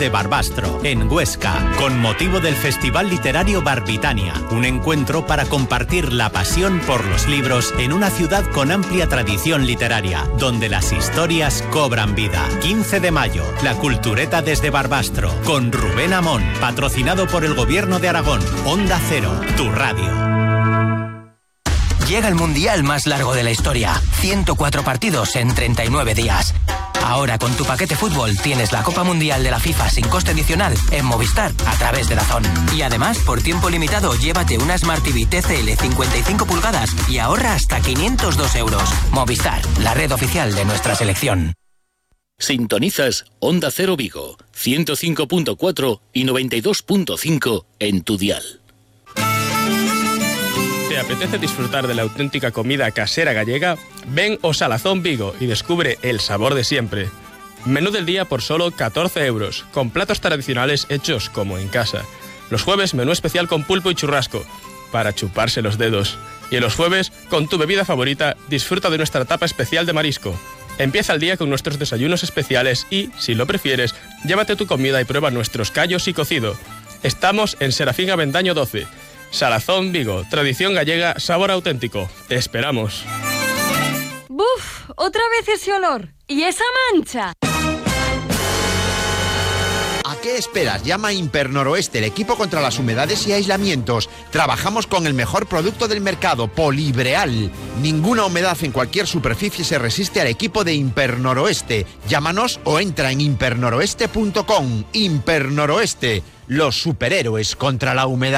de Barbastro, en Huesca, con motivo del Festival Literario Barbitania, un encuentro para compartir la pasión por los libros en una ciudad con amplia tradición literaria, donde las historias cobran vida. 15 de mayo, la Cultureta desde Barbastro, con Rubén Amón, patrocinado por el Gobierno de Aragón. Onda Cero, tu radio. Llega el mundial más largo de la historia. 104 partidos en 39 días. Ahora con tu paquete fútbol tienes la Copa Mundial de la FIFA sin coste adicional en Movistar a través de DAZN. Y además, por tiempo limitado, llévate una Smart TV TCL 55 pulgadas y ahorra hasta 502 euros. Movistar, la red oficial de nuestra selección. Sintonizas Onda Cero Vigo, 105.4 y 92.5 en tu dial. ¿Te apetece disfrutar de la auténtica comida casera gallega? Ven a Salazón Vigo y descubre el sabor de siempre. Menú del día por solo 14 euros, con platos tradicionales hechos como en casa. Los jueves, menú especial con pulpo y churrasco, para chuparse los dedos. Y en los jueves, con tu bebida favorita, disfruta de nuestra tapa especial de marisco. Empieza el día con nuestros desayunos especiales y, si lo prefieres, llévate tu comida y prueba nuestros callos y cocido. Estamos en Serafín Avendaño 12. Salazón Vigo, tradición gallega, sabor auténtico. Te esperamos. ¡Buf! Otra vez ese olor. ¿Y esa mancha? ¿A qué esperas? Llama a Imper Noroeste, el equipo contra las humedades y aislamientos. Trabajamos con el mejor producto del mercado, Polibreal. Ninguna humedad en cualquier superficie se resiste al equipo de Imper Noroeste. Llámanos o entra en impernoroeste.com. Imper Noroeste, los superhéroes contra la humedad.